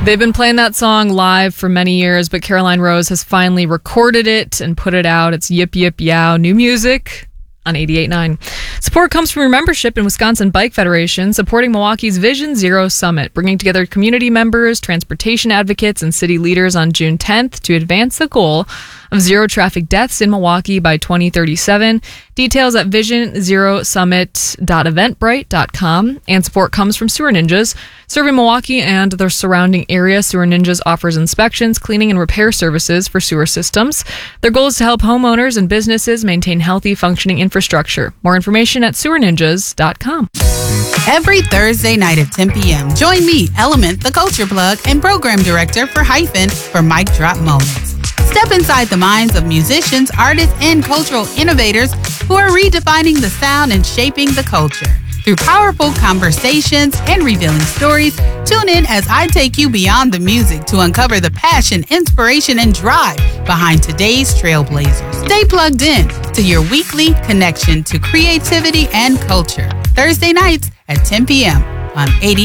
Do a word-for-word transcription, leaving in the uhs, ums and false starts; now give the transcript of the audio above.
They've been playing that song live for many years, but Caroline Rose has finally recorded it and put it out. It's Yip Yip Yow, new music on eighty-eight point nine. Support comes from your membership in Wisconsin Bike Federation, supporting Milwaukee's Vision Zero Summit, bringing together community members, transportation advocates, and city leaders on June tenth to advance the goal of zero traffic deaths in Milwaukee by twenty thirty-seven. Details at vision zero summit dot eventbrite dot com. And support comes from Sewer Ninjas, serving Milwaukee and the surrounding area. Sewer Ninjas offers inspections, cleaning, and repair services for sewer systems. Their goal is to help homeowners and businesses maintain healthy, functioning infrastructure. More information at sewer ninjas dot com. Every Thursday night at ten p.m., join me, Element, the culture plug and program director for Hyphen, for Mic Drop Moments. Step inside the minds of musicians, artists, and cultural innovators who are redefining the sound and shaping the culture. Through powerful conversations and revealing stories, tune in as I take you beyond the music to uncover the passion, inspiration, and drive behind today's trailblazers. Stay plugged in to your weekly connection to creativity and culture. Thursday nights at ten p.m. on eighty.